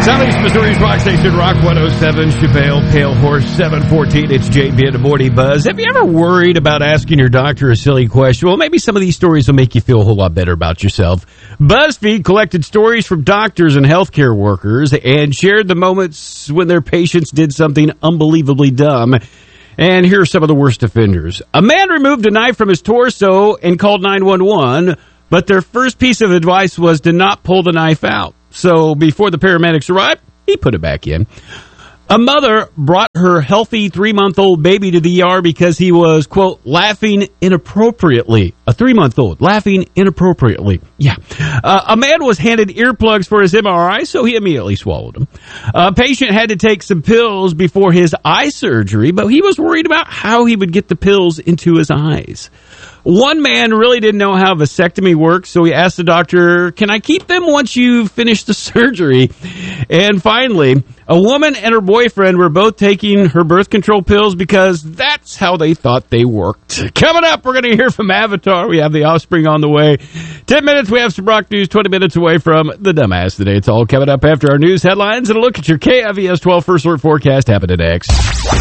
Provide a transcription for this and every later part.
Southeast Missouri's Rock Station, Rock 107, Chevelle, Pale Horse 714. It's JB in the Morning Buzz. Have you ever worried about asking your doctor a silly question? Well, maybe some of these stories will make you feel a whole lot better about yourself. BuzzFeed collected stories from doctors and healthcare workers and shared the moments when their patients did something unbelievably dumb. And here are some of the worst offenders. A man removed a knife from his torso and called 911, but their first piece of advice was to not pull the knife out. So before the paramedics arrived, he put it back in. A mother brought her healthy 3-month-old baby to the ER because he was, quote, laughing inappropriately. A 3-month-old laughing inappropriately. Yeah. A man was handed earplugs for his MRI, so he immediately swallowed them. A patient had to take some pills before his eye surgery, but he was worried about how he would get the pills into his eyes. One man really didn't know how vasectomy works, so he asked the doctor, can I keep them once you finish the surgery? And finally, a woman and her boyfriend were both taking her birth control pills because that's how they thought they worked. Coming up, we're going to hear from Avatar. We have the Offspring on the way. 10 minutes, we have some rock news. 20 minutes away from the Dumbass Today. It's all coming up after our news headlines and a look at your KFVS 12 First Alert forecast happening next.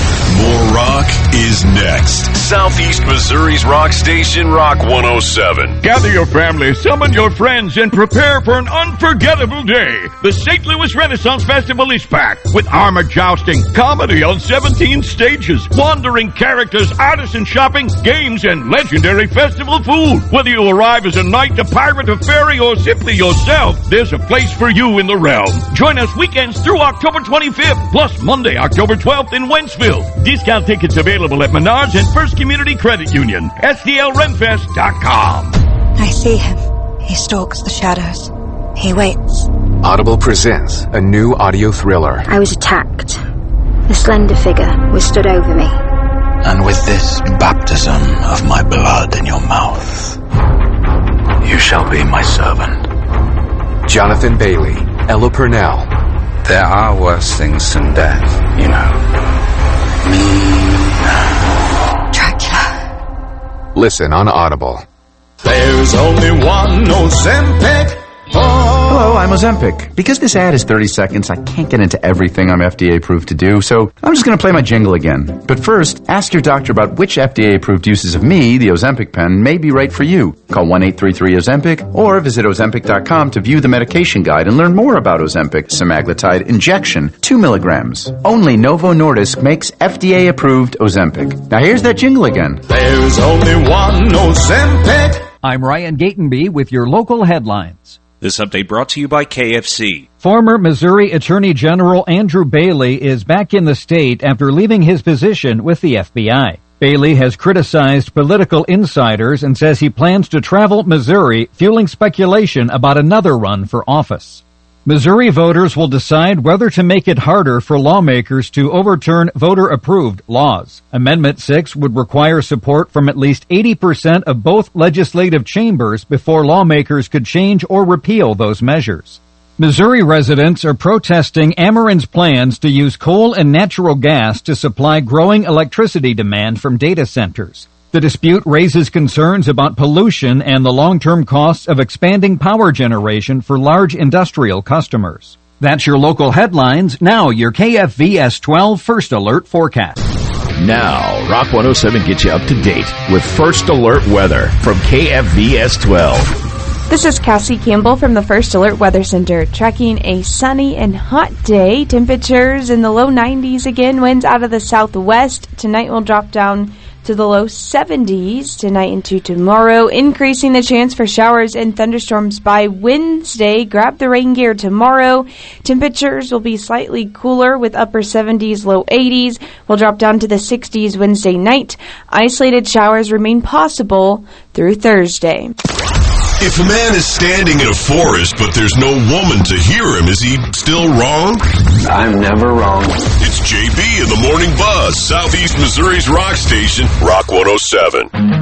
More rock is next. Southeast Missouri's Rock Station, Rock 107. Gather your family, summon your friends, and prepare for an unforgettable day. The St. Louis Renaissance Festival is packed with armored jousting, comedy on 17 stages, wandering characters, artisan shopping, games, and legendary festival food. Whether you arrive as a knight, a pirate, a fairy, or simply yourself, there's a place for you in the realm. Join us weekends through October 25th, plus Monday, October 12th in Wentzville. Discount tickets available at Menards and First Community Credit Union. STLRenfest.com. I see him. He stalks the shadows. He waits. Audible presents a new audio thriller. I was attacked. A slender figure was stood over me. And with this baptism of my blood in your mouth, you shall be my servant. Jonathan Bailey, Ella Purnell. There are worse things than death, you know. Dracula. Listen on Audible. There's only one Ozempic. Hello, I'm Ozempic. Because this ad is 30 seconds, I can't get into everything I'm FDA approved to do, so I'm just going to play my jingle again. But first, ask your doctor about which FDA approved uses of me, the Ozempic pen, may be right for you. Call 1-833-OZEMPIC or visit Ozempic.com to view the medication guide and learn more about Ozempic semaglutide injection, 2 milligrams. Only Novo Nordisk makes FDA approved Ozempic. Now here's that jingle again. There's only one Ozempic. I'm Ryan Gatenby with your local headlines. This update brought to you by KFC. Former Missouri Attorney General Andrew Bailey is back in the state after leaving his position with the FBI. Bailey has criticized political insiders and says he plans to travel Missouri, fueling speculation about another run for office. Missouri voters will decide whether to make it harder for lawmakers to overturn voter-approved laws. Amendment 6 would require support from at least 80% of both legislative chambers before lawmakers could change or repeal those measures. Missouri residents are protesting Ameren's plans to use coal and natural gas to supply growing electricity demand from data centers. The dispute raises concerns about pollution and the long-term costs of expanding power generation for large industrial customers. That's your local headlines. Now your KFVS 12 First Alert forecast. Now, Rock 107 gets you up to date with First Alert weather from KFVS 12. This is Cassie Campbell from the First Alert Weather Center, tracking a sunny and hot day. Temperatures in the low 90s again, winds out of the southwest. Tonight will drop down to the low 70s tonight into tomorrow, increasing the chance for showers and thunderstorms by Wednesday. Grab the rain gear tomorrow. Temperatures will be slightly cooler with upper 70s, low 80s. Will drop down to the 60s Wednesday night. Isolated showers remain possible through Thursday. If a man is standing in a forest but there's no woman to hear him, is he still wrong? I'm never wrong. It's JB in the Morning Buzz, Southeast Missouri's rock station, Rock 107.